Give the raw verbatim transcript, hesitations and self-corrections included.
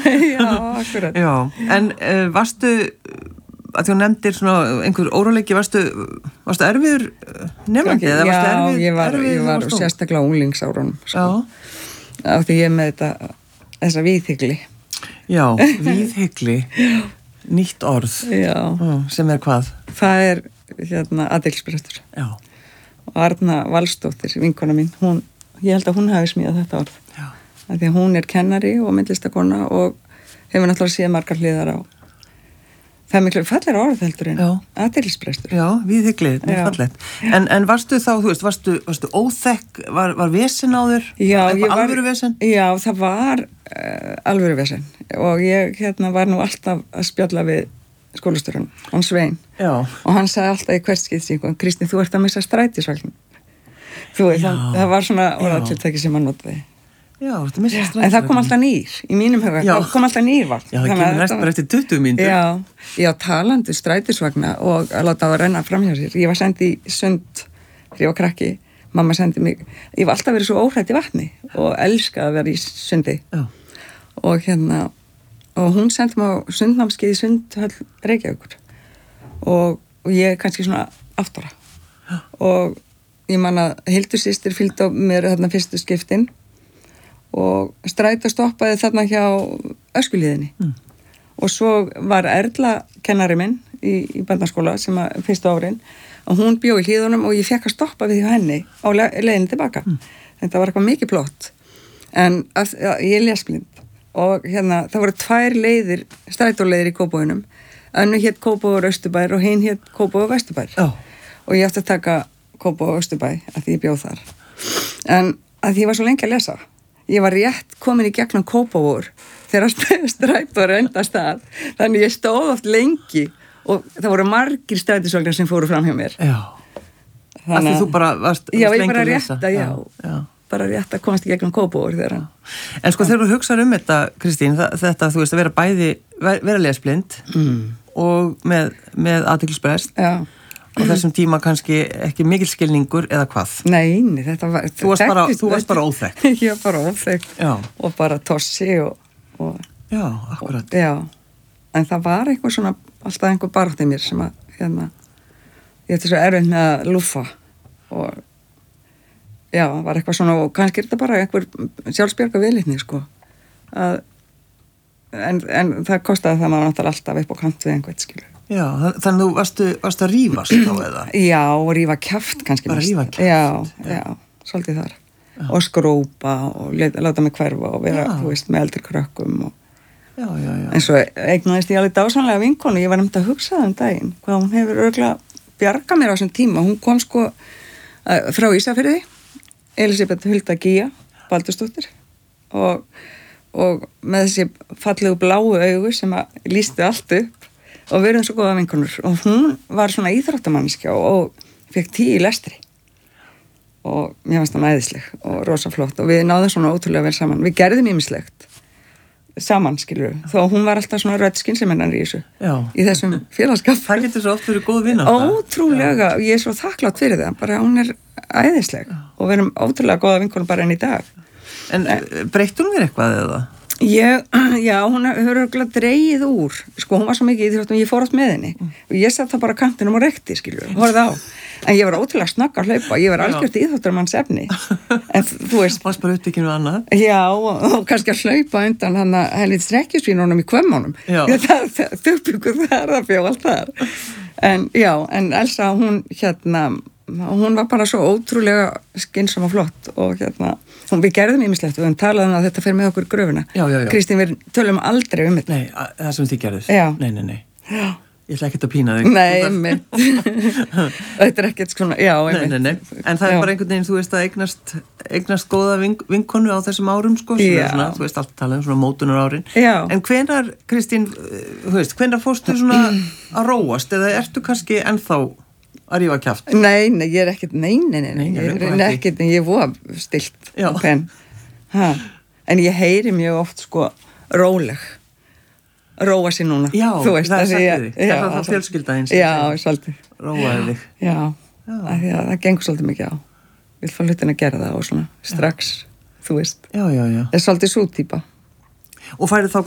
Já, akkurat. Já, en uh, varstu, að þú nefndir svona einhver óróleiki, varstu, varstu erfiður nefandi? Já, erfið, ég var, ég var sérstaklega á unglingsárunum, sko. Af því ég er með þetta, þessa víðhygli. Já, víðhygli, nýtt orð. Já. Sem er hvað? Það er, hérna, athyglisbrestur. Já. Og Arna Valsdóttir, vinkona mín, hún, ég held að hún hafi smíðað þetta orð. Já. Af því að hún er kennari og myndlistakona og hefur náttúrulega séð margar hliðar á. Það er miklu fallegra orð heldur en athyglisbrestur. Já, víðhyglið, mjög fallegt. En, en varstu þá, þú veist, varstu, varstu óþekk, var, var vesen á þér? Já, ég var, alvöru vesen? Já, það var uh, alvöru vesen og ég hérna var nú alltaf að spjalla við skólastjórinn, hann Svein. Já. Og hann sagði alltaf í hvert skipti, Kristín, þú ert að missa strætisvagn. Þú veist, það, það var svona orðatiltæki sem hann notaði. Já, þetta missa strætisvagn. En það kom alltaf nýr, í mínum huga, það kom alltaf nýr vagn. Já, það kemur næst bara eftir tuttugu mínútur. Já, já, talandi strætisvagna og að láta það að renna fram hjá sér. Ég var sendið í sund þegar ég var krakki, mamma sendið mig, ég var alltaf verið svo óhrædd í vatni og elskaði að vera í sundi. Já. Og hérna, og hún sendi mig á sundnámskeið í Sundhöll Reykjavíkur og, og ég kannski svona áttara. Já. Og ég man að Hildur systir fylgdi á mér þarna fyrstu skiptin og strætó stoppaði þarna hjá Öskulíðinni. Mm. Og svo var Erla kennari minn í, í barnaskóla sem að fyrstu árin og hún bjó í Hlíðunum og ég fekk að stoppa við hjá henni á le leiðinni tilbaka. Mm. Þetta var eitthvað mikið plott. En að, að, ég er lesblind og hérna það voru tvær leiðir, strætóleiðir í Kópavoginum. Önnu hét Kópavogur Austurbær og hinn hét Kópavogur Vesturbær. Oh. Og ég átti að taka Kópavogur Austurbæ að því ég bjóð þar. En að því ég var svo lengi að lesa. Ég var rétt komin í gegnum Kópavogur þegar strætóður endast það. Þannig ég stóð oft lengi og það voru margir strætisvagnar sem fóru fram hjá mér. Já. Þannig að því þú bara varst, varst já, lengi að lesa. Já, ég bara rétt að, já. Já. Bara rétt að komast í gegnum Kópavogur þegar. En sko þegar þú hugsaður um þetta, Kristín, þetta þú veist að vera bæði, vera lesblind mm. og með, með athyglisbrest. Já. Og þessum tíma kannski ekki mikil skilningur eða hvað? Nei, þetta var... Þú varst bara, þú varst bara óþekk. Ég var bara óþekk. Já. Og bara tossi og, og... Já, akkurat. Og, já. En það var eitthvað svona, alltaf einhver barátt í mér sem að, hérna, ég ætti svo erfitt með að lúffa. Og, já, var eitthvað svona, og kannski er þetta bara einhver sjálfsbjarga viðleitni, sko. Að, en, en það kostaði það maður náttúrulega alltaf upp á kant við einhvern, skilur. Já, þannig að þú varstu, varstu að rífast þá eða? Já, og rífa kjaft kannski. Bara rífa kjaft? Já, já, já, svolítið þar. Já. Og skrópa og láta mig hverfa og vera, já. Þú veist, með eldri krökkum og... Já, já, já. En svo eignaðist ég alveg dásamlega vinkonu, ég var nefnt að hugsa það um daginn, hvað hún hefur örgulega bjargað mér á þessum tíma. Hún kom sko uh, frá Ísafirði, Elisabeth Hulda Gía, Baldursdóttir, og, og með þessi fallegu bláu augu sem að lýstu allt upp. Og við erum svo góða vinkonur og hún var svona íþróttamanniskja og, og fekk tíu í lestri og mér fannst það æðisleg og rosa flott og við náðum svona ótrúlega vel saman. Við gerðum ýmislegt saman, skilur við, þó hún var alltaf svona rödd skynseminnar í þessu, já. Í þessum félagskap. Það getur svo oft verið góð vinátta. Ótrúlega, já. Ég er svo þakklátt fyrir það, bara hún er æðisleg já. Og við erum ótrúlega góða vinkonur bara enn í dag. En breyttur hún mér eitthvað eða? Ég, já, hún hefur örgulega dreigið úr, sko, hún var svo mikið í því að ég fór átt með henni mm. og ég sett það bara kantinum og rekti, skilju, horfði á en ég var ótrúlega snögg að hlaupa, ég var algjört íþróttarmanns efni en þú veist varst bara upptekinn við annað já, og, og kannski að hlaupa undan hann að helið strekkjusvínunum í kvömmunum þau byggur þar, það bjó allt þar en já, en Elsa, hún hérna hún var bara svo ótrúlega skynsam og flott og hérna, hún, við gerðum ýmislegt, við höfum talað um að þetta fer með okkur í gröfuna. Já, já, já. Kristín, við tölum aldrei um þetta. Nei, að, það sem þið gerðist. Já. Nei, nei, nei. Já. Ég ætla ekkert að pína þig. Nei, einmitt. Þetta er ekkert svona, já, einmitt. Nei, nei, nei. En það já. Er bara einhvern veginn, þú veist, að eignast, eignast góða vink, vinkonu á þessum árum, sko. Já. Svona, þú veist, alltaf talað um svona mótunar árin. Já. En hvenar, Kristín, þú veist, hvenar fórstu svona að róast eða ertu kannski ennþá að rífa kjaft? Nei, nei, ég er ekkert, nei, nei, nei, nei, nei ég er ekkert, ég er voða stilt og pen. Ha. En ég heyri mjög oft, sko, róleg. Róa sér núna. Já, þú veist, það er sagt ég, þig. Það er það fjölskyldaðins. Já, svolítið. Róaði þig. Já, já. Að því að það gengur svolítið mikið á. Vil fá hlutin að gera það og svona strax, já. Þú veist. Já, já, já. Það er svolítið svo típa. Og færið þá